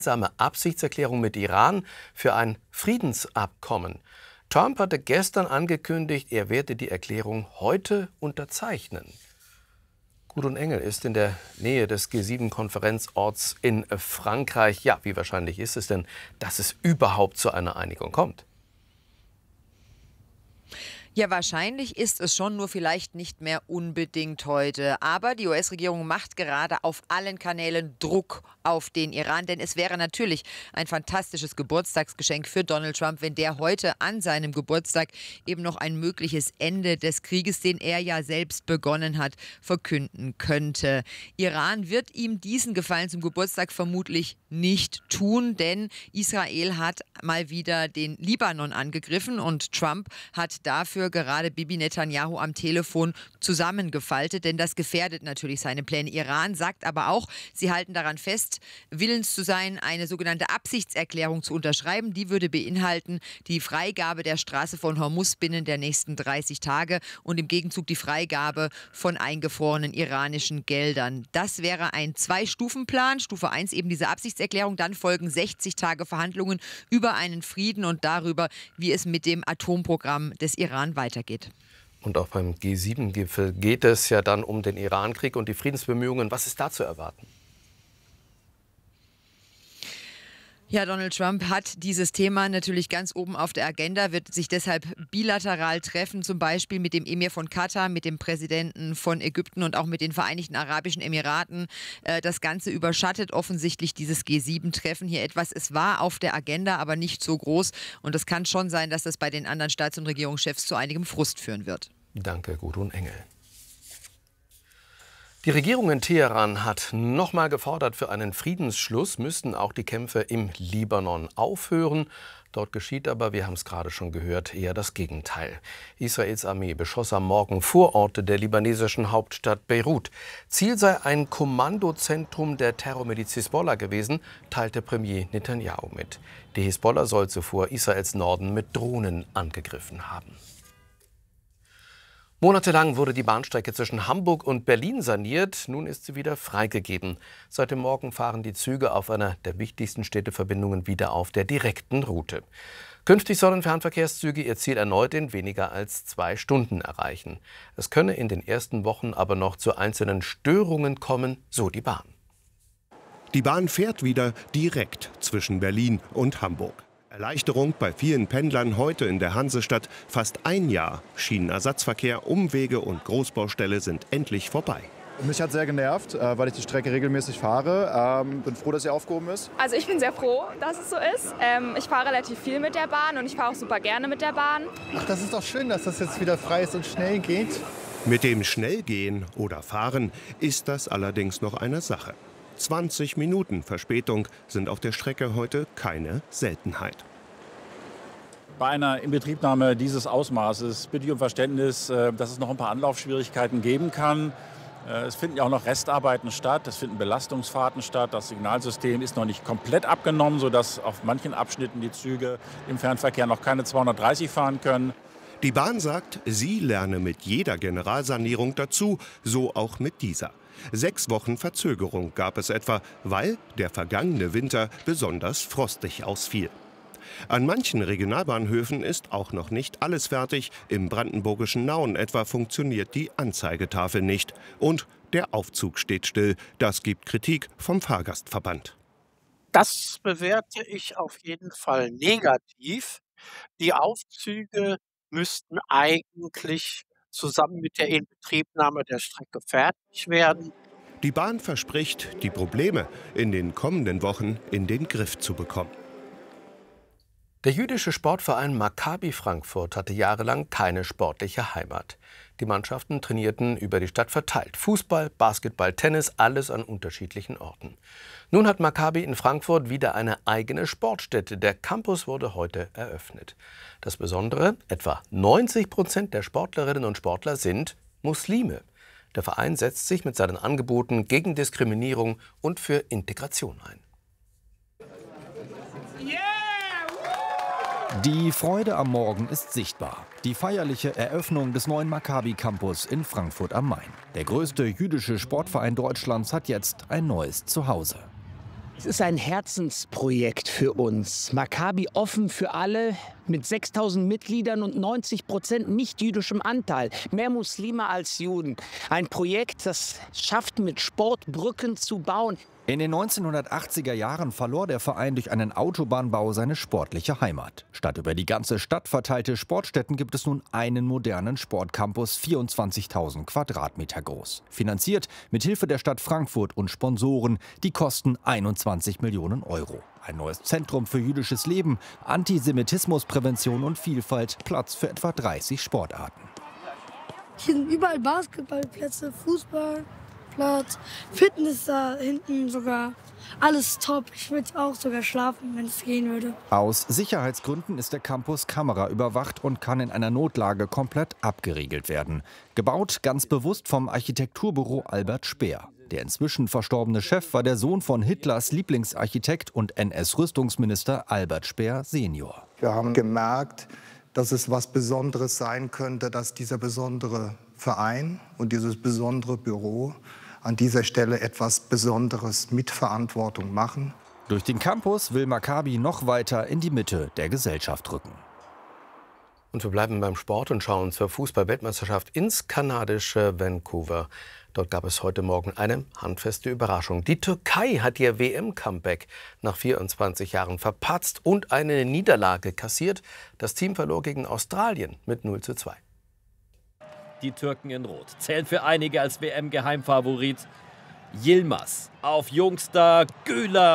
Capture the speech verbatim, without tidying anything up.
gemeinsame Absichtserklärung mit Iran für ein Friedensabkommen. Trump hatte gestern angekündigt, er werde die Erklärung heute unterzeichnen. Gudrun Engel ist in der Nähe des G sieben Konferenzorts in Frankreich. Ja, wie wahrscheinlich ist es denn, dass es überhaupt zu einer Einigung kommt? Ja, wahrscheinlich ist es schon, nur vielleicht nicht mehr unbedingt heute. Aber die U S-Regierung macht gerade auf allen Kanälen Druck auf den Iran. Denn es wäre natürlich ein fantastisches Geburtstagsgeschenk für Donald Trump, wenn der heute an seinem Geburtstag eben noch ein mögliches Ende des Krieges, den er ja selbst begonnen hat, verkünden könnte. Iran wird ihm diesen Gefallen zum Geburtstag vermutlich nicht tun, denn Israel hat mal wieder den Libanon angegriffen und Trump hat dafür gerade Bibi Netanyahu am Telefon zusammengefaltet, denn das gefährdet natürlich seine Pläne. Iran sagt aber auch, sie halten daran fest, willens zu sein, eine sogenannte Absichtserklärung zu unterschreiben. Die würde beinhalten die Freigabe der Straße von Hormuz binnen der nächsten dreißig Tage und im Gegenzug die Freigabe von eingefrorenen iranischen Geldern. Das wäre ein Zwei-Stufen-Plan. Stufe eins eben diese Absichtserklärung, dann folgen sechzig Tage Verhandlungen über einen Frieden und darüber, wie es mit dem Atomprogramm des Iran weitergeht. Und auch beim G sieben Gipfel geht es ja dann um den Iran-Krieg und die Friedensbemühungen. Was ist da zu erwarten? Ja, Donald Trump hat dieses Thema natürlich ganz oben auf der Agenda, wird sich deshalb bilateral treffen, zum Beispiel mit dem Emir von Katar, mit dem Präsidenten von Ägypten und auch mit den Vereinigten Arabischen Emiraten. Das Ganze überschattet offensichtlich dieses G sieben Treffen hier etwas. Es war auf der Agenda, aber nicht so groß. Und es kann schon sein, dass das bei den anderen Staats- und Regierungschefs zu einigem Frust führen wird. Danke, Gudrun Engel. Die Regierung in Teheran hat nochmal gefordert, für einen Friedensschluss müssten auch die Kämpfe im Libanon aufhören. Dort geschieht aber, wir haben es gerade schon gehört, eher das Gegenteil. Israels Armee beschoss am Morgen Vororte der libanesischen Hauptstadt Beirut. Ziel sei ein Kommandozentrum der Terrormiliz Hisbollah gewesen, teilte Premier Netanyahu mit. Die Hisbollah soll zuvor Israels Norden mit Drohnen angegriffen haben. Monatelang wurde die Bahnstrecke zwischen Hamburg und Berlin saniert. Nun ist sie wieder freigegeben. Seit dem Morgen fahren die Züge auf einer der wichtigsten Städteverbindungen wieder auf der direkten Route. Künftig sollen Fernverkehrszüge ihr Ziel erneut in weniger als zwei Stunden erreichen. Es könne in den ersten Wochen aber noch zu einzelnen Störungen kommen, so die Bahn. Die Bahn fährt wieder direkt zwischen Berlin und Hamburg. Erleichterung bei vielen Pendlern heute in der Hansestadt. Fast ein Jahr Schienenersatzverkehr, Umwege und Großbaustelle sind endlich vorbei. Mich hat sehr genervt, weil ich die Strecke regelmäßig fahre. Ähm, bin froh, dass sie aufgehoben ist. Also ich bin sehr froh, dass es so ist. Ähm, ich fahre relativ viel mit der Bahn und ich fahre auch super gerne mit der Bahn. Ach, das ist doch schön, dass das jetzt wieder frei ist und schnell geht. Mit dem Schnellgehen oder Fahren ist das allerdings noch eine Sache. zwanzig Minuten Verspätung sind auf der Strecke heute keine Seltenheit. Bei einer Inbetriebnahme dieses Ausmaßes bitte ich um Verständnis, dass es noch ein paar Anlaufschwierigkeiten geben kann. Es finden ja auch noch Restarbeiten statt, es finden Belastungsfahrten statt. Das Signalsystem ist noch nicht komplett abgenommen, sodass auf manchen Abschnitten die Züge im Fernverkehr noch keine zweihundertdreißig fahren können. Die Bahn sagt, sie lerne mit jeder Generalsanierung dazu, so auch mit dieser. Sechs Wochen Verzögerung gab es etwa, weil der vergangene Winter besonders frostig ausfiel. An manchen Regionalbahnhöfen ist auch noch nicht alles fertig. Im brandenburgischen Nauen etwa funktioniert die Anzeigetafel nicht. Und der Aufzug steht still. Das gibt Kritik vom Fahrgastverband. Das bewerte ich auf jeden Fall negativ. Die Aufzüge müssten eigentlich zusammen mit der Inbetriebnahme der Strecke fertig werden. Die Bahn verspricht, die Probleme in den kommenden Wochen in den Griff zu bekommen. Der jüdische Sportverein Maccabi Frankfurt hatte jahrelang keine sportliche Heimat. Die Mannschaften trainierten über die Stadt verteilt. Fußball, Basketball, Tennis, alles an unterschiedlichen Orten. Nun hat Maccabi in Frankfurt wieder eine eigene Sportstätte. Der Campus wurde heute eröffnet. Das Besondere, etwa neunzig Prozent der Sportlerinnen und Sportler sind Muslime. Der Verein setzt sich mit seinen Angeboten gegen Diskriminierung und für Integration ein. Die Freude am Morgen ist sichtbar. Die feierliche Eröffnung des neuen Maccabi Campus in Frankfurt am Main. Der größte jüdische Sportverein Deutschlands hat jetzt ein neues Zuhause. Es ist ein Herzensprojekt für uns. Maccabi offen für alle, mit sechstausend Mitgliedern und neunzig Prozent nicht-jüdischem Anteil. Mehr Muslime als Juden. Ein Projekt, das schafft, mit Sport Brücken zu bauen. In den neunzehnhundertachtziger Jahren verlor der Verein durch einen Autobahnbau seine sportliche Heimat. Statt über die ganze Stadt verteilte Sportstätten gibt es nun einen modernen Sportcampus, vierundzwanzigtausend Quadratmeter groß. Finanziert mit Hilfe der Stadt Frankfurt und Sponsoren, die kosten einundzwanzig Millionen Euro. Ein neues Zentrum für jüdisches Leben, Antisemitismusprävention und Vielfalt, Platz für etwa dreißig Sportarten. Hier sind überall Basketballplätze, Fußball. Platz, Fitness da hinten sogar. Alles top. Ich würde auch sogar schlafen, wenn es gehen würde. Aus Sicherheitsgründen ist der Campus kameraüberwacht und kann in einer Notlage komplett abgeriegelt werden. Gebaut ganz bewusst vom Architekturbüro Albert Speer. Der inzwischen verstorbene Chef war der Sohn von Hitlers Lieblingsarchitekt und N S-Rüstungsminister Albert Speer Senior. Wir haben gemerkt, dass es was Besonderes sein könnte, dass dieser besondere Verein und dieses besondere Büro an dieser Stelle etwas Besonderes mit Verantwortung machen. Durch den Campus will Maccabi noch weiter in die Mitte der Gesellschaft rücken. Und wir bleiben beim Sport und schauen zur Fußball-Weltmeisterschaft ins kanadische Vancouver. Dort gab es heute Morgen eine handfeste Überraschung. Die Türkei hat ihr W M-Comeback nach vierundzwanzig Jahren verpatzt und eine Niederlage kassiert. Das Team verlor gegen Australien mit null zu zwei. Die Türken in Rot zählen für einige als W M-Geheimfavorit. Yilmaz auf Jungster, Güler.